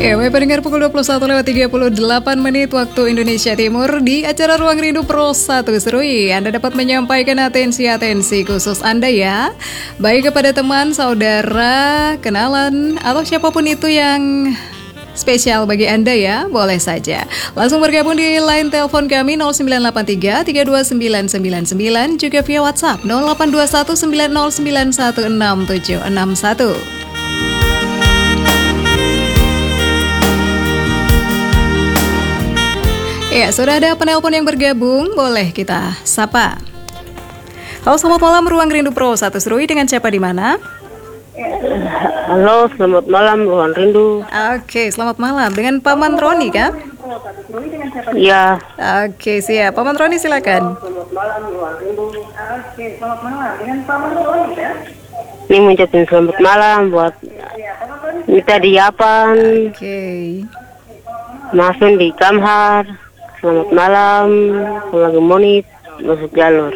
Ya, baik pendengar, pukul 21:38 waktu Indonesia Timur di acara Ruang Rindu Pro 1 Serui. Anda dapat menyampaikan atensi khusus Anda ya, baik kepada teman, saudara, kenalan, atau siapapun itu yang spesial bagi Anda ya, boleh saja. Langsung bergabung di line telepon kami 0983 329999, juga via WhatsApp 0821 90916761. Ya, sudah ada penelpon yang bergabung, boleh kita sapa. Halo, selamat malam Ruang Rindu Pro 1 Serui, dengan siapa di mana? Halo, selamat malam Ruang Rindu. Oke, selamat malam. Dengan Paman Roni kan? Ya. Oke, siap. Paman Roni silakan. Selamat malam Ruang Rindu. Oke, selamat malam. Dengan Paman Roni kan? Ini mengucapkan selamat malam buat Mita di Yapan. Oke. Masun di Kamhar. Selamat malam. Lagi monit masuk jalur.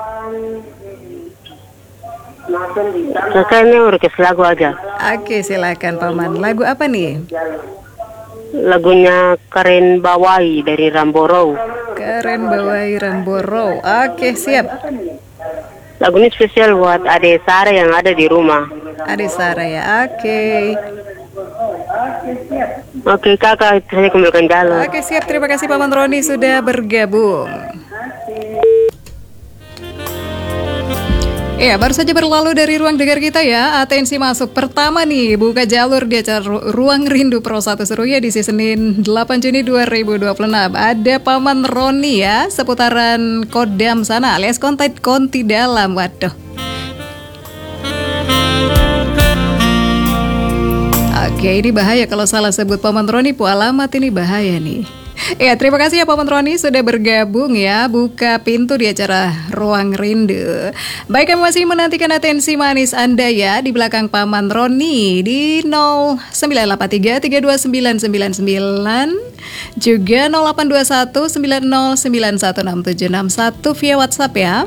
Kakaknya orkes lagu aja. Oke, silakan Paman. Lagu apa nih? Lagunya Karen Bawai dari Ramboro. Karen Bawai Ramboro. Oke, siap. Lagu ini spesial buat Ade Sarah yang ada di rumah. Ade Sarah ya. Oke. Oke kakak, saya kembalikan jalur. Oke, siap. Terima kasih Paman Roni sudah bergabung. Ya, baru saja berlalu dari ruang dengar kita ya. Atensi masuk pertama nih, buka jalur di acara Ruang Rindu Pro 1 Serui edisi Senin 8 Juni 2026. Ada Paman Roni ya, seputaran Kodam sana alias konti dalam. Waduh. Oke, ini bahaya kalau salah sebut Paman Roni, alamat ini bahaya nih. Ya, terima kasih ya Paman Roni sudah bergabung ya, buka pintu di acara Ruang Rindu. Baik, kami masih menantikan atensi manis Anda ya di belakang Paman Roni di 0983 329999, juga 0821 90916761 via WhatsApp ya.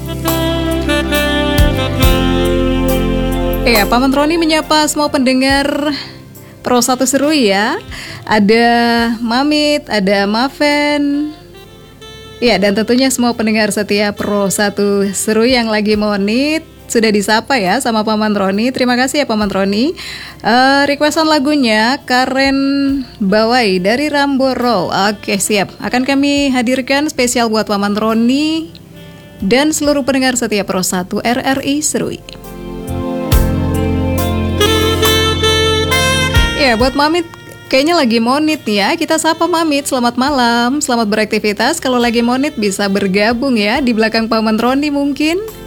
Ya, Paman Roni menyapa semua pendengar Pro 1 Serui ya. Ada Mamit, ada Maven. Ya, dan tentunya semua pendengar setia Pro 1 Serui yang lagi monit sudah disapa ya sama Paman Roni. Terima kasih ya Paman Roni. Requestan lagunya Karen Bawai dari Ramboro. Oke, siap. Akan kami hadirkan spesial buat Paman Roni dan seluruh pendengar setia Pro 1 RRI Serui. Ya, buat Mamit kayaknya lagi monit ya. Kita sapa Mamit, selamat malam, selamat beraktivitas. Kalau lagi monit bisa bergabung ya di belakang Paman Roni mungkin.